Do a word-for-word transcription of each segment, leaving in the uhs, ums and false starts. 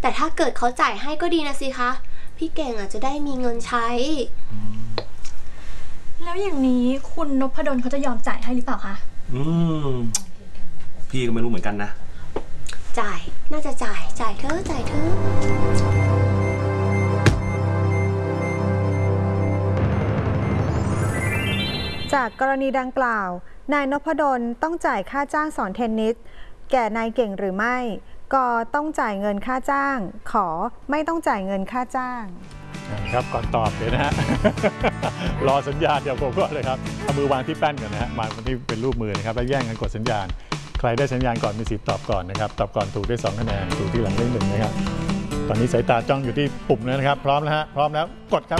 แต่ถ้าเกิดเขาจ่ายให้ก็ดีนะสิคะพี่เก่งอาจจะได้มีเงินใช้แล้วอย่างนี้คุณนพดลเขาจะยอมจ่ายให้หรือเปล่าคะอืมพี่ก็ไม่รู้เหมือนกันนะจ่ายน่าจะจ่ายจ่ายเถอะจ่ายเถอะจากกรณีดังกล่าวนายนพดลต้องจ่ายค่าจ้างสอนเทนนิสแก่นายเก่งหรือไม่ก็ต้องจ่ายเงินค่าจ้างขอไม่ต้องจ่ายเงินค่าจ้างครับก่อนตอบเลยนะฮะ รอสัญญาณเดี๋ยวผมก็เลยครับเอามือวางที่แป้นก่อนนะฮะวางที่เป็นรูปมือนะครับแล้วแย่งกันกดสัญญาณใครได้สัญญาณก่อนมีสิทธิ์ตอบก่อนนะครับตอบก่อนถูกได้สองคะแนนถูกที่หลังได้หนึ่งนะครับตอนนี้สายตาจ้องอยู่ที่ปุ่มแล้วนะครับพร้อมแล้วฮะพร้อมแล้วกดครับ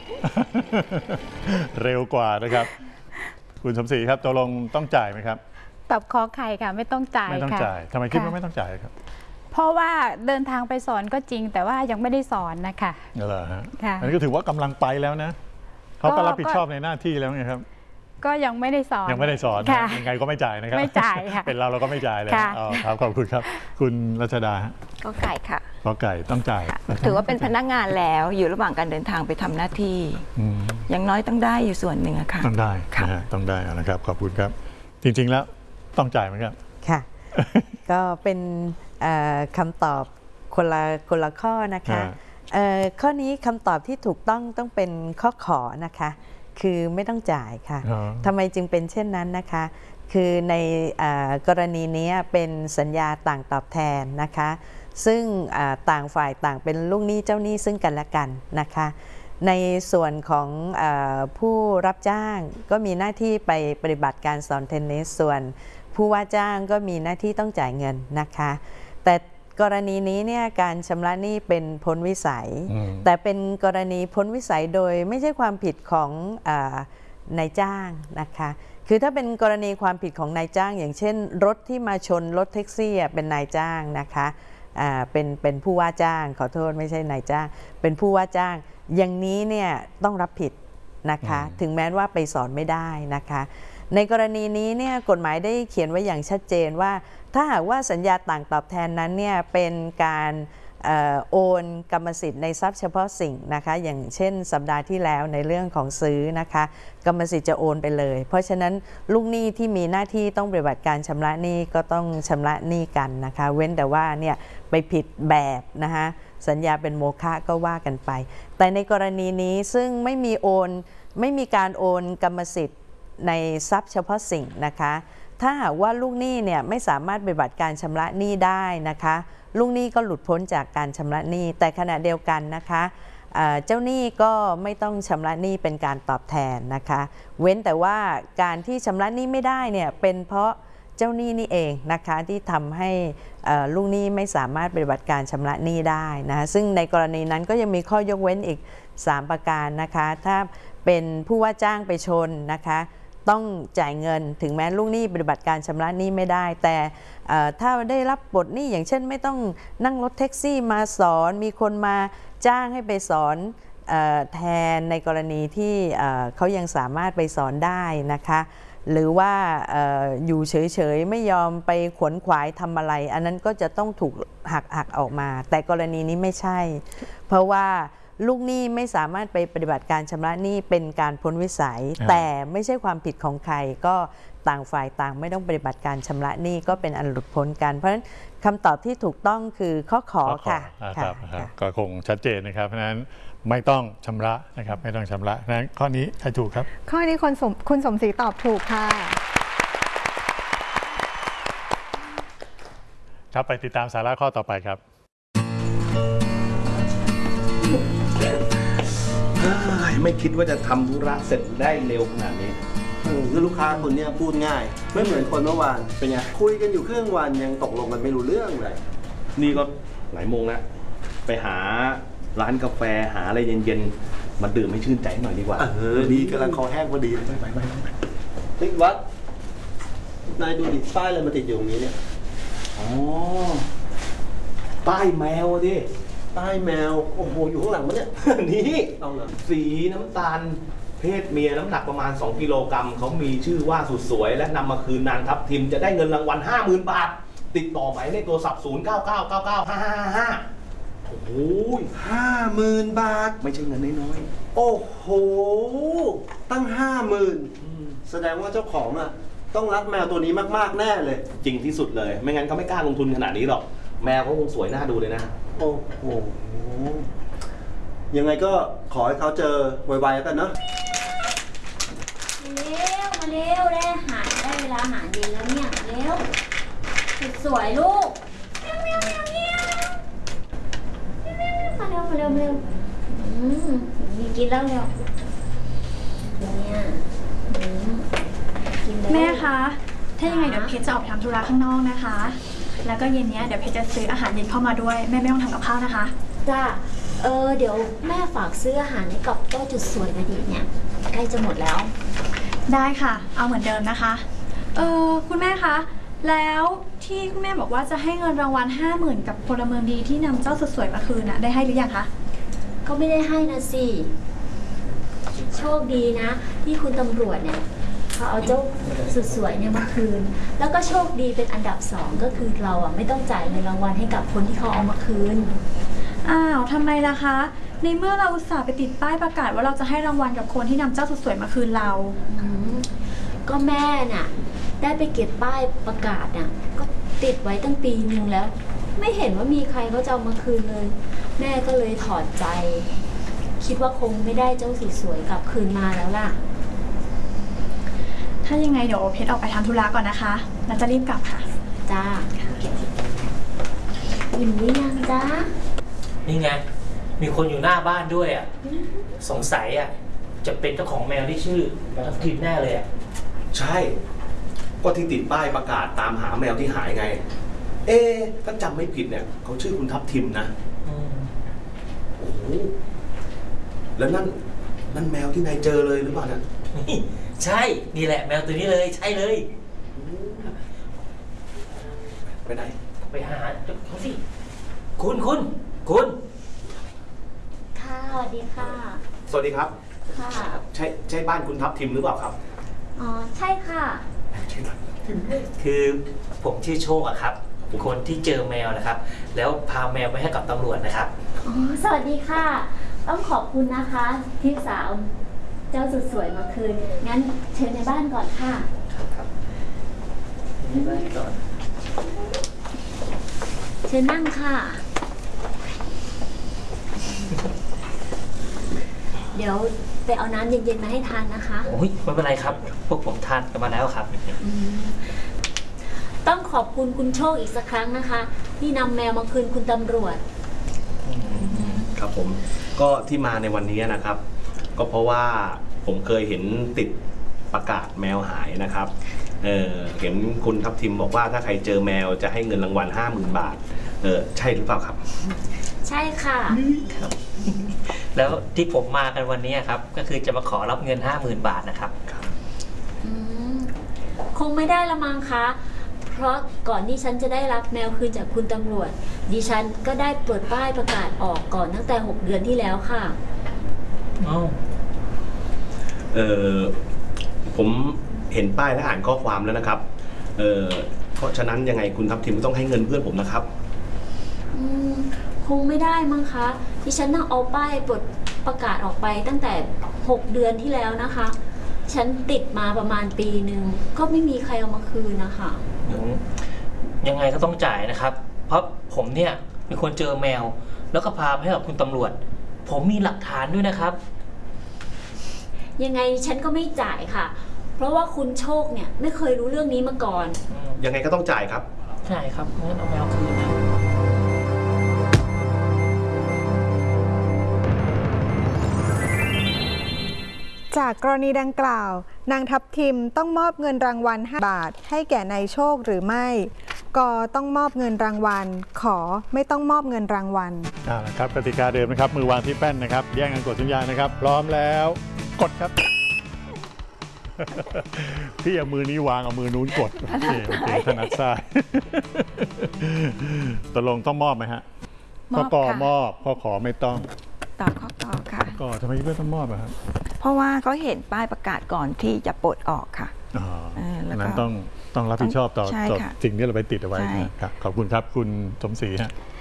เร็วกว่านะครับคุณสมศรีครับตกลงต้องจ่ายไหมครับตอบขอไข่ค่ะไม่ต้องจ่ายไม่ต้องจ่ายทำไมคิดว่าไม่ต้องจ่ายครับเพราะว่าเดินทางไปสอนก็จริงแต่ว่ายังไม่ได้สอนนะคะเหรอฮะอันนี้ก็ถือว่ากำลังไปแล้วนะเขาก็รับผิดชอบในหน้าที่แล้วไงครับก็ยังไม่ได้สอนยังไม่ได้สอนยังไงก็ไม่จ่ายนะครับไม่จ่ายค่ะเป็นเราเราก็ไม่จ่ายเลยครับขอบคุณครับคุณรัชดาก็ไก่ค่ะก็ไก่ต้องจ่ายถือว่าเป็นพนักงานแล้วอยู่ระหว่างการเดินทางไปทำหน้าที่อย่างน้อยต้องได้อยู่ส่วนหนึ่งค่ะต้องได้นะฮะต้องได้นะครับขอบคุณครับจริงๆแล้วต้องจ่ายไหมครับค่ะก็เป็นคำตอบคนละคนละข้อนะคะข้อนี้คำตอบที่ถูกต้องต้องเป็นข้อขอนะคะคือไม่ต้องจ่ายค่ะทำไมจึงเป็นเช่นนั้นนะคะคือในกรณีนี้เป็นสัญญาต่างตอบแทนนะคะซึ่งต่างฝ่ายต่างเป็นลูกหนี้เจ้าหนี้ซึ่งกันและกันนะคะในส่วนของผู้รับจ้างก็มีหน้าที่ไปปฏิบัติการสอนเทนนิสส่วนผู้ว่าจ้างก็มีหน้าที่ต้องจ่ายเงินนะคะแต่กรณีนี้เนี่ยการชำระหนี้เป็นพ้นวิสัยแต่เป็นกรณีพ้นวิสัยโดยไม่ใช่ความผิดของนายจ้างนะคะคือถ้าเป็นกรณีความผิดของนายจ้างอย่างเช่นรถที่มาชนรถแท็กซี่เป็นนายจ้างนะคะเป็นเป็นผู้ว่าจ้างขอโทษไม่ใช่นายจ้างเป็นผู้ว่าจ้างอย่างนี้เนี่ยต้องรับผิดนะคะถึงแม้ว่าไปสอนไม่ได้นะคะในกรณีนี้เนี่ยกฎหมายได้เขียนไว้อย่างชัดเจนว่าถ้าหากว่าสัญญาต่างตอบแทนนั้นเนี่ยเป็นการโอนกรรมสิทธิ์ในทรัพย์เฉพาะสิ่งนะคะอย่างเช่นสัปดาห์ที่แล้วในเรื่องของซื้อนะคะกรรมสิทธิ์จะโอนไปเลยเพราะฉะนั้นลูกหนี้ที่มีหน้าที่ต้องปฏิบัติการชำระหนี้ก็ต้องชำระหนี้กันนะคะเว้นแต่ว่าเนี่ยไปผิดแบบนะคะสัญญาเป็นโมฆะก็ว่ากันไปแต่ในกรณีนี้ซึ่งไม่มีโอนไม่มีการโอนกรรมสิทธิ์ในทรัพย์เฉพาะสิ่งนะคะถ้าหากว่าลูกหนี้เนี่ยไม่สามารถปฏิบัติการชำระหนี้ได้นะคะลูกหนี้ก็หลุดพ้นจากการชำระหนี้แต่ขณะเดียวกันนะคะเจ้าหนี้ก็ไม่ต้องชำระหนี้เป็นการตอบแทนนะคะเว้นแต่ว่าการที่ชำระหนี้ไม่ได้เนี่ยเป็นเพราะเจ้าหนี้นี่เองนะคะที่ทำให้ลูกหนี้ไม่สามารถปฏิบัติการชำระหนี้ได้นะซึ่งในกรณีนั้นก็ยังมีข้อยกเว้นอีกสามประการนะคะถ้าเป็นผู้ว่าจ้างไปชนนะคะต้องจ่ายเงินถึงแม้ลูกหนี้ปฏิบัติการชำระหนี้ไม่ได้แต่ถ้าได้รับบทหนี้อย่างเช่นไม่ต้องนั่งรถแท็กซี่มาสอนมีคนมาจ้างให้ไปสอนแทนในกรณีที่เขายังสามารถไปสอนได้นะคะหรือว่าอยู่เฉยๆไม่ยอมไปขวนขวายทำอะไรอันนั้นก็จะต้องถูกหักหักออกมาแต่กรณีนี้ไม่ใช่เพราะว่าลูกหนี้ไม่สามารถไปปฏิบัติการชำระหนี้เป็นการพ้นวิสัยแต่ไม่ใช่ความผิดของใครก็ต่างฝ่ายต่างไม่ต้องปฏิบัติการชำระหนี้ก็เป็นอันหลุดพ้นกันเพราะฉะนั้นคำตอบที่ถูกต้องคือข้อขอค่ะก็คงชัดเจนนะครับเพราะฉะนั้นไม่ต้องชำระนะครับไม่ต้องชำระเพราะฉะนั้นข้อนี้ใครถูกครับข้อนี้คุณสมคุณสมศรีตอบถูกค่ะครับไปติดตามสาระข้อต่อไปครับไม่คิดว่าจะทำธุระเสร็จได้เร็วขนาดนี้คือลูกค้าคนนี้พูดง่ายไม่เหมือนคนเมื่อวานเป็นไงคุยกันอยู่ครึ่งวันยังตกลงกันไม่รู้เรื่องเลยนี่ก็หลายโมงแล้วไปหาร้านกาแฟหาอะไรเย็นๆมาดื่มให้ชื่นใจหน่อยดีกว่าเออดีกำลังคอแห้งพอดีไปไปไปติ๊กวัดนายดูดิป้ายอะไรมาติดอยู่ตรงนี้เนี่ยอ๋อป้ายแมวดิป้ายแมวโอ้โหอยู่ข้างหลังมันเนี่ยนี่สีน้ำตาลเพศเมียน้ำหนักประมาณสองกิโลกรัมเขามีชื่อว่าสุดสวยและนำมาคืนนางทัพทิมจะได้เงินรางวัล ห้าหมื่น บาทติดต่อหมายเลขโทรศัพท์ศูนย์ เก้า เก้า เก้า เก้า ห้า ห้า ห้าโอ้โหห้าหมื่นบาทไม่ใช่เงินน้อยโอ้โห ตั้งห้าหมื่นๆอืมแสดงว่าเจ้าของอ่ะ ต้องรักแมวตัวนี้มากๆแน่เลยจริงที่สุดเลย ไม่งั้นเขาไม่กล้าลงทุนขนาดนี้หรอก แมวเขาคงสวยน่าดูเลยนะโอ้โห ยังไงก็ขอให้เขาเจอไวๆแล้วกันเนาะเร็วมาเร็วได้อาหารได้เวลาอาหารเย็นแล้วเนี่ยเร็วสวยๆลูกมาเร็วมาเร็วมาเร็วอืมมีกินแล้วเร็วเนี่ยอืมกินแล้วแม่คะ ถ้ายังไงเดี๋ยวเพชรจะออกไปทำธุระข้างนอกนะคะ แล้วก็เย็นเนี้ยเดี๋ยวเพชรจะซื้ออาหารเย็นเข้ามาด้วย แม่ไม่ต้องทำกับข้าวนะคะจ้าเออเดี๋ยวแม่ฝากซื้ออาหารให้กับเจ้าจุดสวยนะดิเนี่ยใกล้จะหมดแล้วได้ค่ะ เอาเหมือนเดิมนะคะ เออคุณแม่คะ แล้วที่คุณแม่บอกว่าจะให้เงินรางวัลห้าหมื่นกับพลเมืองดีที่นำเจ้าสุดสวยมาคืนน่ะได้ให้หรือยังคะก็ไม่ได้ให้นะสิ โชคดีนะ ที่คุณตำรวจเนี่ยเขาเอาเจ้าสุดสวยเนี่ยมาคืน แล้วก็โชคดีเป็นอันดับสองก็คือเราอ่ะไม่ต้องจ่ายเงินรางวัลให้กับคนที่เขาเอามาคืนอ้าวทำไมล่ะคะ ในเมื่อเราอุตส่าห์ไปติดป้ายประกาศว่าเราจะให้รางวัลกับคนที่นำเจ้าสุดสวยมาคืนเราอืมก็แม่น่ะได้ไปเก็บป้ายประกาศน่ะก็ติดไว้ตั้งปีหนึ่งแล้ว ไม่เห็นว่ามีใครเขาจะเอามาคืนเลย แม่ก็เลยถอดใจ คิดว่าคงไม่ได้เจ้าสุดสวยกลับคืนมาแล้วล่ะถ้ายังไงเดี๋ยวเพชรออกไปทำธุระก่อนนะคะ แล้วจะรีบกลับค่ะจ้าอิ่มหรือยังจ้านี่ไง มีคนอยู่หน้าบ้านด้วยอ่ะ สงสัยอ่ะ จะเป็นเจ้าของแมวที่ชื่อแมวทับทิมแน่เลยอ่ะใช่ ก็ที่ติดป้ายประกาศตามหาแมวที่หายไง เอ๊ะถ้าจำไม่ผิดเนี่ยเขาชื่อคุณทับทิมนะอืมโอ้โห แล้วนั่น นั่นแมวที่นายเจอเลยหรือเปล่าเนี่ยนี่ใช่ นี่แหละแมวตัวนี้เลย ใช่เลยไปไหนไปหาเขาสิ คุณคุณคุณค่ะสวัสดีค่ะสวัสดีครับค่ะใช่ใช่บ้านคุณทับทิมหรือเปล่าครับอ๋อใช่ค่ะคือผมชื่อโชคอะครับ คนที่เจอแมวนะครับ แล้วพาแมวไปให้กับตำรวจนะครับอ๋อสวัสดีค่ะ ต้องขอบคุณนะคะที่สาวเจ้าสุดสวยมาคืน งั้นเชิญในบ้านก่อนค่ะครับครับในบ้านก่อนเชิญนั่งค่ะ เดี๋ยวไปเอาน้ำเย็นๆมาให้ทานนะคะโอ้ยไม่เป็นไรครับ พวกผมทานกันมาแล้วครับต้องขอบคุณคุณโชคอีกสักครั้งนะคะ ที่นำแมวมาคืนคุณตำรวจครับผม ก็ที่มาในวันนี้นะครับ ก็เพราะว่าผมเคยเห็นติดประกาศแมวหายนะครับ เออเห็นคุณทัพทิมบอกว่าถ้าใครเจอแมวจะให้เงินรางวัลห้าหมื่นบาท เออใช่หรือเปล่าครับใช่ค่ะครับ แล้วที่ผมมากันวันนี้ครับ ก็คือจะมาขอรับเงินห้าหมื่นบาทนะครับอืมคงไม่ได้ละมั้งคะ เพราะก่อนที่ฉันจะได้รับแมวคืนจากคุณตำรวจ ดิฉันก็ได้เปิดป้ายประกาศออกก่อนตั้งแต่หกเดือนที่แล้วค่ะอ้าวเออผมเห็นป้ายและอ่านข้อความแล้วนะครับ เออเพราะฉะนั้นยังไงคุณทัพทิมต้องให้เงินเพื่อนผมนะครับอืมคงไม่ได้มั้งคะดิฉันต้องเอาป้ายปลดประกาศออกไปตั้งแต่หกเดือนที่แล้วนะคะ ฉันติดมาประมาณปีหนึ่งก็ไม่มีใครเอามาคืนนะคะยังไงก็ต้องจ่ายนะครับ เพราะผมเนี่ยเป็นคนเจอแมว แล้วก็พาไปให้กับคุณตำรวจ ผมมีหลักฐานด้วยนะครับยังไงฉันก็ไม่จ่ายค่ะ เพราะว่าคุณโชคเนี่ยไม่เคยรู้เรื่องนี้มาก่อนยังไงก็ต้องจ่ายครับใช่ครับงั้นเอาแมวคืนนะจากกรณีดังกล่าว นางทัพทิมต้องมอบเงินรางวัลห้าบาทให้แก่นายโชคหรือไม่กต้องมอบเงินรางวัล ขอไม่ต้องมอบเงินรางวัลเอาละครับกติกาเดิมนะครับ มือวางที่แป้นนะครับ แย่งกันกดสัญญาณนะครับ พร้อมแล้วกดครับ พี่เอามือนี้วางเอามือนู้นกดโอเคโอเคถนัดซ้าย ตกลงต้องมอบไหมฮะมข้ออบ กอค่ะมอบข้อขอไม่ต้องตอบข้อกอค่ะก็ทำไมไม่ต้องมอบอะครับเพราะว่าเขาเห็นป้ายประกาศก่อนที่จะปลดออกค่ะอ๋อเออแล้วก็นั้นต้องต้องรับผิดชอบต่อใช่ต่อค่ะสิ่งที่เราไปติดเอาไว้ใช่นะครับขอบคุณครับคุณสมศรีฮะ